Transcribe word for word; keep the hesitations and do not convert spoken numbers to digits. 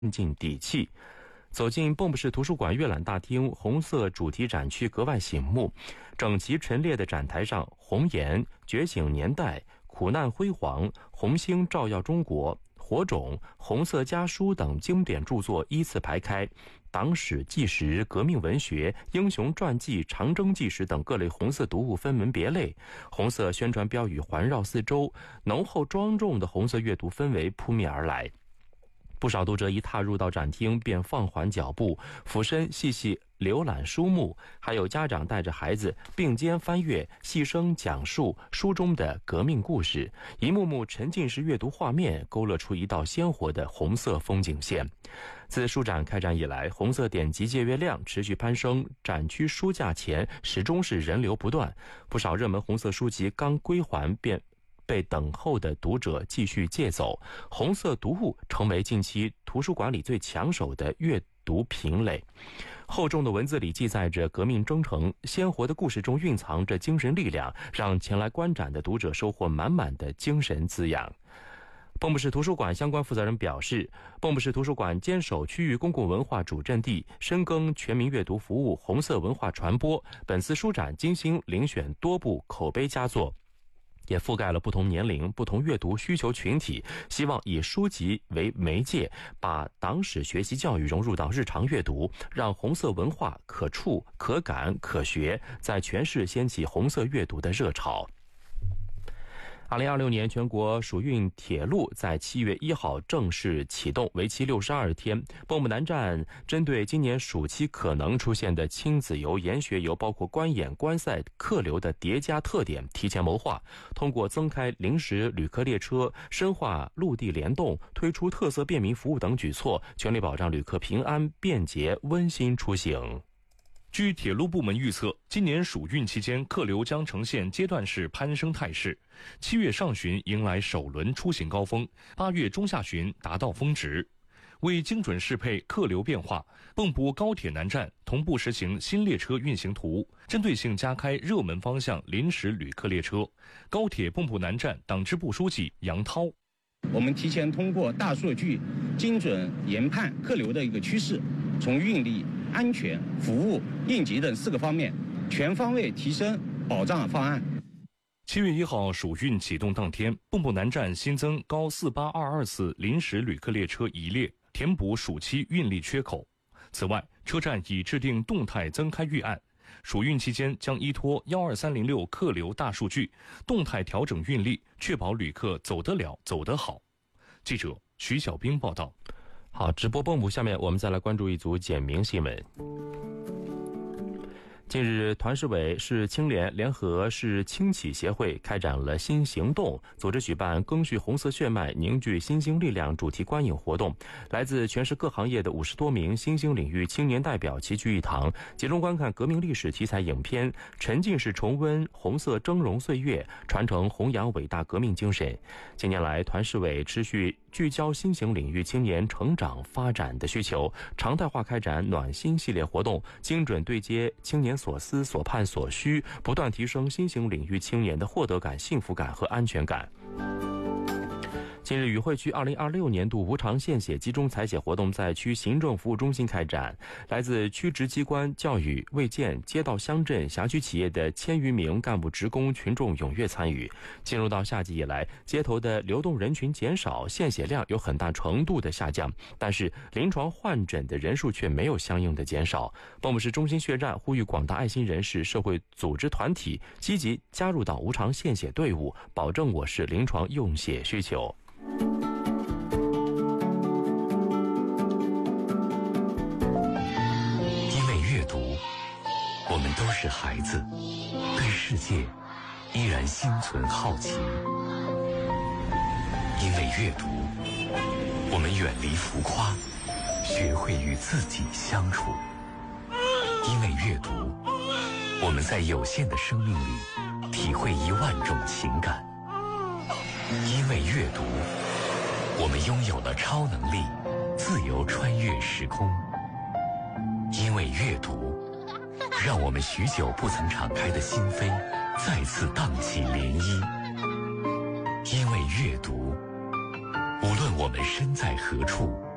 尽底气。走进蚌埠市图书馆阅览大厅，红色主题展区格外醒目。整齐陈列的展台上，红岩、觉醒年代、苦难辉煌、红星照耀中国、火种、红色家书等经典著作依次排开。党史纪实、革命文学、英雄传记、长征纪实等各类红色读物分门别类，红色宣传标语环绕四周，浓厚庄重的红色阅读氛围扑面而来。不少读者一踏入到展厅便放缓脚步，俯身细细浏览书目，还有家长带着孩子并肩翻阅，细声讲述书中的革命故事，一幕幕沉浸式阅读画面勾勒出一道鲜活的红色风景线。自书展开展以来，红色点击借阅量持续攀升，展区书架前始终是人流不断，不少热门红色书籍刚归还便被等候的读者继续借走，红色读物成为近期图书馆里最抢手的阅读品类。厚重的文字里记载着革命征程，鲜活的故事中蕴藏着精神力量，让前来观展的读者收获满满的精神滋养。蚌埠市图书馆相关负责人表示，蚌埠市图书馆坚守区域公共文化主阵地，深耕全民阅读服务、红色文化传播。本次书展精心遴选多部口碑佳作，也覆盖了不同年龄、不同阅读需求群体，希望以书籍为媒介，把党史学习教育融入到日常阅读，让红色文化可触、可感、可学，在全市掀起红色阅读的热潮。二零二六年全国暑运铁路在七月一号正式启动，为期六十二天。蚌埠南站针对今年暑期可能出现的亲子游、研学游，包括观演、观赛客流的叠加特点，提前谋划，通过增开临时旅客列车、深化陆地联动、推出特色便民服务等举措，全力保障旅客平安、便捷、温馨出行。 据铁路部门预测，今年暑运期间客流将呈现阶段式攀升态势。七月上旬迎来首轮出行高峰，八月中下旬达到峰值。为精准适配客流变化，蚌埠高铁南站同步实行新列车运行图，针对性加开热门方向临时旅客列车。高铁蚌埠南站党支部书记杨涛， 我们提前通过大数据精准研判客流的一个趋势，从运力、安全、服务、应急等四个方面全方位提升保障方案。 七月一号暑运启动当天，蚌埠南站新增高四八二二次临时旅客列车一列，填补暑期运力缺口。此外，车站已制定动态增开预案，暑运期间将依托一二三零六客流大数据，动态调整运力，确保旅客走得了、走得好。记者徐小兵报道。 好，直播蚌埠，下面我们再来关注一组简明新闻。近日，团市委、市青联联合市青企协会开展了新行动，组织举办赓续红色血脉，凝聚新兴力量主题观影活动。来自全市各行业的五十多名新兴领域青年代表齐聚一堂，集中观看革命历史题材影片，沉浸式重温红色峥嵘岁月，传承弘扬伟大革命精神。近年来，团市委持续聚焦新型领域青年成长发展的需求，常态化开展暖心系列活动，精准对接青年所思所盼所需，不断提升新型领域青年的获得感、幸福感和安全感。近日，与会区二零二六年度无偿献血集中采血活动在区行政服务中心开展，来自区直机关、教育、卫健、街道乡镇、辖区企业的千余名干部职工群众踊跃参与。进入到夏季以来，街头的流动人群减少，献血量有很大程度的下降，但是临床患诊的人数却没有相应的减少。蚌埠市中心血站呼吁广大爱心人士、社会组织团体积极加入到无偿献血队伍，保证我市临床用血需求。 因为阅读，我们都是孩子，对世界依然心存好奇。因为阅读，我们远离浮夸，学会与自己相处。因为阅读，我们在有限的生命里体会一万种情感。因为阅读，我们拥有了超能力，自由穿越时空。因为阅读，让我们许久不曾敞开的心扉再次荡起涟漪。因为阅读，无论我们身在何处，